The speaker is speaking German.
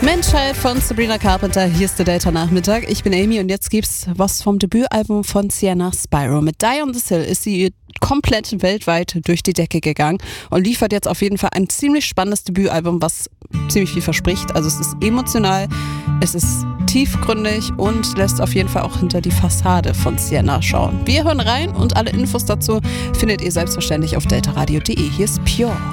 Menschheit von Sabrina Carpenter, hier ist der Delta-Nachmittag. Ich bin Amy und jetzt gibt's was vom Debütalbum von Sienna Spyro. Mit Die on this Hill ist sie komplett weltweit durch die Decke gegangen und liefert jetzt auf jeden Fall ein ziemlich spannendes Debütalbum, was ziemlich viel verspricht. Also es ist emotional, es ist tiefgründig und lässt auf jeden Fall auch hinter die Fassade von Sienna schauen. Wir hören rein und alle Infos dazu findet ihr selbstverständlich auf deltaradio.de. Hier ist Pure.